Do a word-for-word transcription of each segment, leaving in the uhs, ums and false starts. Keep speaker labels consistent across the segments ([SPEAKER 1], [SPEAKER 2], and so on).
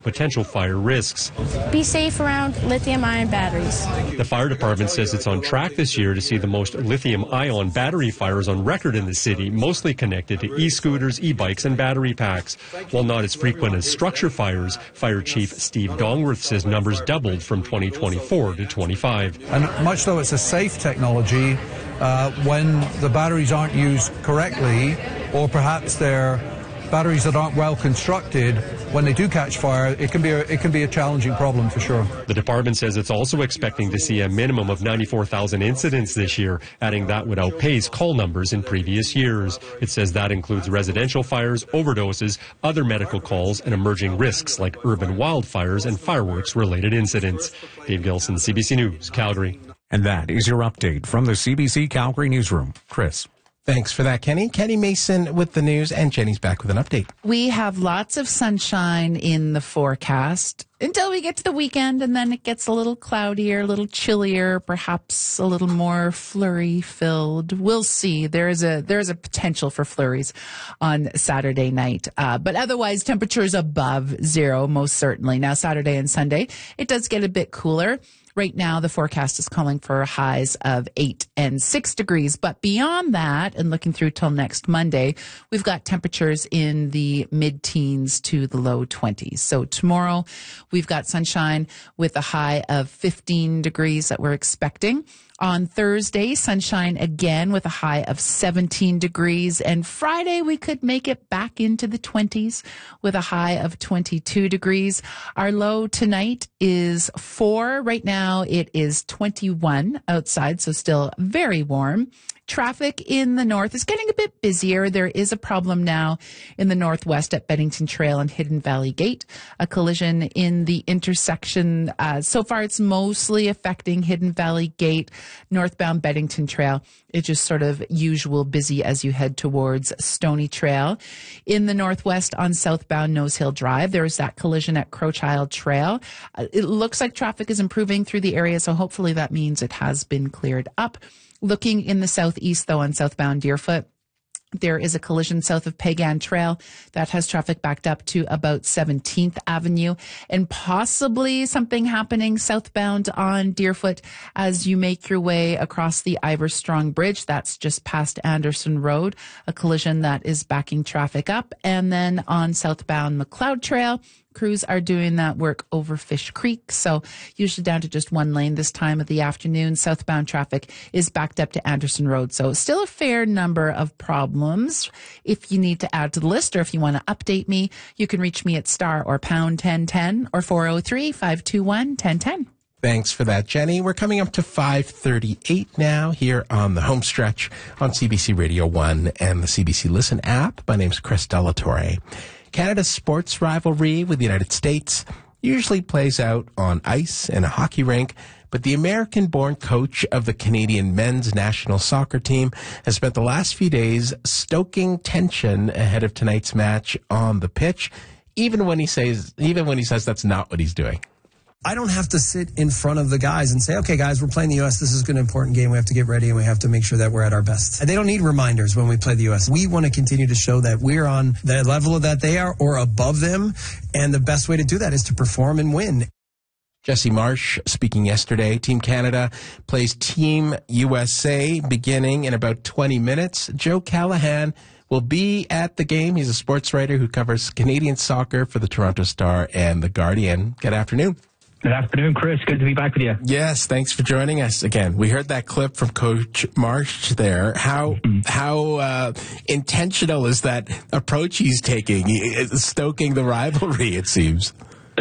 [SPEAKER 1] potential fire risks.
[SPEAKER 2] Be safe around lithium-ion batteries.
[SPEAKER 1] The fire department says it's on track this year to see the most lithium-ion battery fires on record in the city, mostly connected to e-scooters, e-bikes, and battery packs. While not as frequent as structure fires, Fire Chief Steve Dongworth says numbers doubled from twenty twenty-four to twenty-five.
[SPEAKER 3] And much though it's a safe technology, uh, when the batteries aren't used correctly, or perhaps they're batteries that aren't well constructed, when they do catch fire, it can be a, it can be a challenging problem for sure.
[SPEAKER 1] The department says it's also expecting to see a minimum of ninety-four thousand incidents this year, adding that would outpace call numbers in previous years. It says that includes residential fires, overdoses, other medical calls, and emerging risks like urban wildfires and fireworks-related incidents. Dave Gilson, C B C News, Calgary.
[SPEAKER 4] And that is your update from the C B C Calgary Newsroom. Chris.
[SPEAKER 5] Thanks for that, Kenny. Kenny Mason with the news, and Jenny's back with an update.
[SPEAKER 6] We have lots of sunshine in the forecast until we get to the weekend, and then it gets a little cloudier, a little chillier, perhaps a little more flurry-filled. We'll see. There is a there is a potential for flurries on Saturday night, uh, but otherwise temperatures above zero, most certainly. Now, Saturday and Sunday, it does get a bit cooler. Right now, the forecast is calling for highs of eight and six degrees. But beyond that, and looking through till next Monday, we've got temperatures in the mid-teens to the low twenties. So tomorrow, we've got sunshine with a high of fifteen degrees that we're expecting. On Thursday, sunshine again with a high of seventeen degrees. And Friday, we could make it back into the twenties with a high of twenty-two degrees. Our low tonight is four. Right now, it is twenty-one outside, so still very warm. Traffic in the north is getting a bit busier. There is a problem now in the northwest at Beddington Trail and Hidden Valley Gate. A collision in the intersection. Uh, so far, it's mostly affecting Hidden Valley Gate, northbound Beddington Trail. It's just sort of usual busy as you head towards Stony Trail. In the northwest on southbound Nose Hill Drive, there is that collision at Crowchild Trail. Uh, it looks like traffic is improving through the area, so hopefully that means it has been cleared up. Looking in the southeast, though, on southbound Deerfoot, there is a collision south of Pagan Trail that has traffic backed up to about seventeenth Avenue, and possibly something happening southbound on Deerfoot as you make your way across the Iverstrong Bridge. That's just past Anderson Road, a collision that is backing traffic up. And then on southbound McLeod Trail, crews are doing that work over Fish Creek, so usually down to just one lane this time of the afternoon. Southbound traffic is backed up to Anderson Road, so still a fair number of problems. If you need to add to the list or if you want to update me, you can reach me at star or pound ten ten or four oh three, five two one, one oh one oh.
[SPEAKER 5] Thanks for that, Jenny. We're coming up to five thirty-eight now here on the home stretch on C B C Radio one and the C B C Listen app. My name's Chris Delatorre. Canada's sports rivalry with the United States usually plays out on ice and a hockey rink, but the American-born coach of the Canadian men's national soccer team has spent the last few days stoking tension ahead of tonight's match on the pitch, even when he says, even when he says that's not what he's doing.
[SPEAKER 7] I don't have to sit in front of the guys and say, okay, guys, we're playing the U S. This is an important game. We have to get ready and we have to make sure that we're at our best. And they don't need reminders when we play the U S. We want to continue to show that we're on the level that they are or above them. And the best way to do that is to perform and win.
[SPEAKER 5] Jesse Marsh speaking yesterday. Team Canada plays Team U S A beginning in about twenty minutes. Joe Callahan will be at the game. He's a sports writer who covers Canadian soccer for the Toronto Star and the Guardian. Good afternoon.
[SPEAKER 8] Good afternoon, Chris. Good to be back with you.
[SPEAKER 5] Yes, thanks for joining us again. We heard that clip from Coach Marsh there. How mm-hmm. how uh, intentional is that approach he's taking, stoking the rivalry, it seems?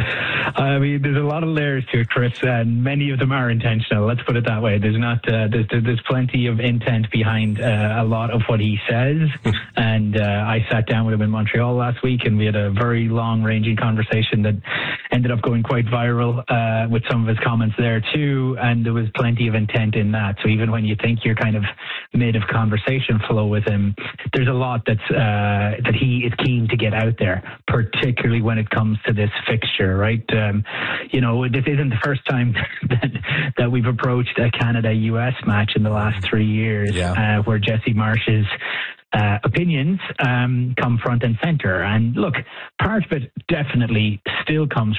[SPEAKER 8] I mean, there's a lot of layers to it, Chris, and many of them are intentional. Let's put it that way. There's not, uh, there's, there's plenty of intent behind uh, a lot of what he says. And uh, I sat down with him in Montreal last week, and we had a very long-ranging conversation that ended up going quite viral uh, with some of his comments there too. And there was plenty of intent in that. So even when you think you're kind of mid of conversation flow with him, there's a lot that's uh, that he is keen to get out there, particularly when it comes to this fixture, right? Um, you know, this isn't the first time that, that we've approached a Canada-U S match in the last three years, yeah. uh, where Jesse Marsh is uh, opinions um, come front and center. And look, part of it definitely still comes